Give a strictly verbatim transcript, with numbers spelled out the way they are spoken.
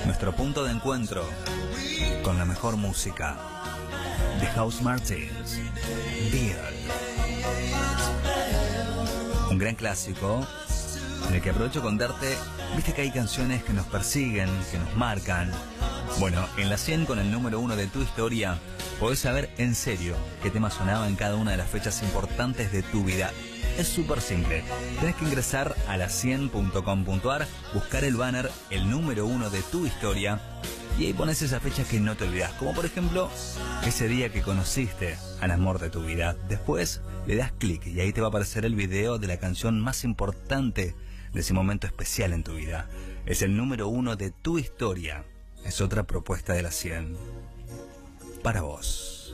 Nuestro punto de encuentro con la mejor música. The House Martins, Beard. Un gran clásico en el que aprovecho con darte, viste que hay canciones que nos persiguen, que nos marcan. Bueno, en la cien con el número uno de tu historia, podés saber en serio qué tema sonaba en cada una de las fechas importantes de tu vida. Es súper simple. Tenés que ingresar a la cien punto com punto ar, buscar el banner, el número uno de tu historia, y ahí pones esas fechas que no te olvidás. Como por ejemplo, ese día que conociste al amor de tu vida. Después le das clic y ahí te va a aparecer el video de la canción más importante de ese momento especial en tu vida. Es el número uno de tu historia. Es otra propuesta de la cien para vos.